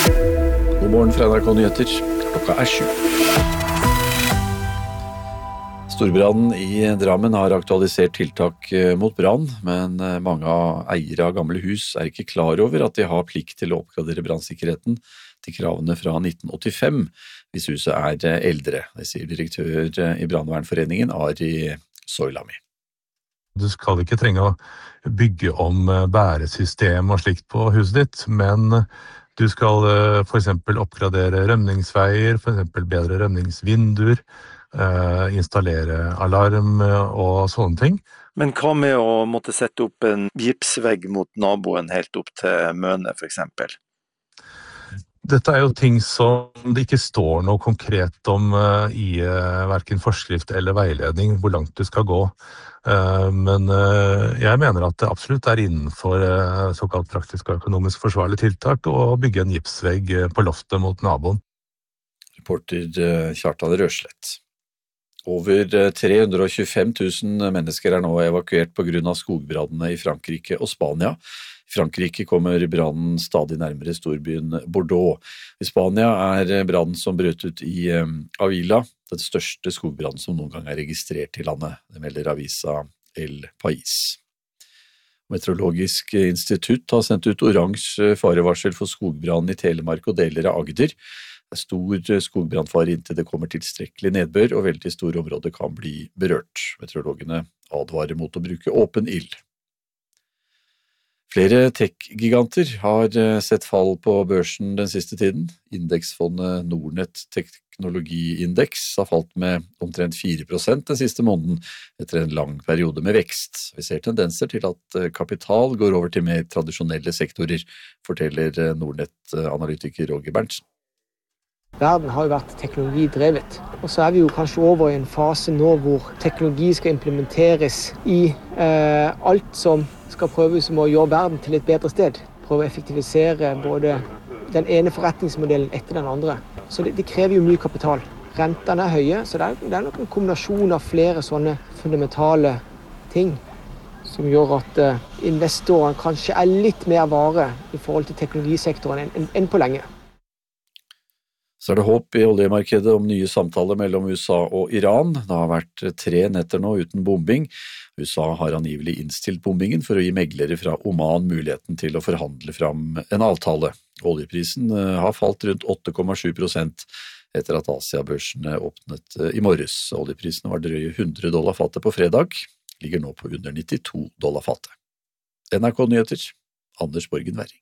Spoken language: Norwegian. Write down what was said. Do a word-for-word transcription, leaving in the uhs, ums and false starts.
God morgen fra N R K Nyheter. Klokka er sju. Storbrannen i Drammen har aktualisert tiltak mot brann, men mange av eiere av gamle hus er ikke klar over at de har plikt til å oppgradere brannsikkerheten til kravene fra nitten åttifem hvis huset er eldre. Det sier direktør i Brannvernforeningen Ari Soilami. Du skal ikke trenge å bygge om bæresystem og slikt på huset ditt, men du skal for eksempel oppgradere rømningsveier, for eksempel bedre rømningsvinduer, installere alarm og sånne ting. Men hva med å måtte sette opp en gipsvegg mot naboen helt opp til Møne for eksempel? Dette er jo ting som det ikke står noe konkret om i hverken forskrift eller veiledning hvor langt du skal gå. Men jeg mener at det absolutt er innenfor såkalt praktisk og økonomisk forsvarlig tiltak å bygge en gipsvegg på loftet mot naboen. Reporter Kjartan Røslett. Over tre hundre og tjuefem tusen mennesker er nå evakuert på grunn av skogbrannene i Frankrike og Spania. I Frankrike kommer brannen stadig nærmere storbyen Bordeaux. I Spania er brannen som brøt ut i Avila, den største skogbrannen som noen gang er registrert i landet. Det melder avisa El País. Meteorologisk institutt har sendt ut oransje farevarsel for skogbrannen i Telemark og deler av Agder. Det er stor skogbrannfare inntil det kommer tilstrekkelig nedbør, og veldig store områder kan bli berørt. Meteorologene advarer mot å bruke åpen ild. Flere tech-giganter har sett fall på børsen den siste tiden. Indeksfondet Nordnet Teknologiindeks har falt med omtrent fire prosent den siste måneden etter en lang periode med vekst. Vi ser tendenser til at kapital går over til mer tradisjonelle sektorer, forteller Nordnet-analytiker Roger Berntsen. Verden har jo vært teknologidrevet, og så er vi jo kanskje over i en fase nå hvor teknologi skal implementeres i eh, alt som skal prøves om å gjøre verden til et bedre sted. Prøve å effektivisere både den ene forretningsmodellen etter den andre. Så det, det krever jo mye kapital. Rentene er høye, så det er, det er nok en kombinasjon av flere sånne fundamentale ting som gjør at eh, investoren kanskje er litt mer vare i forhold til teknologisektoren enn, enn på lenge. Så er det håp i oljemarkedet om nye samtaler mellom U S A og Iran. Det har vært tre netter nå uten bombing. U S A har angivelig innstilt bombingen for å gi meglere fra Oman muligheten til å forhandle fram en avtale. Oljeprisen har falt rundt åtte komma sju prosent etter at Asia-børsene åpnet i morges. Oljeprisen var drøye hundre dollar fatet på fredag, ligger nå på under nittito dollar fatet. N R K Nyheter, Anders Borgen Werring.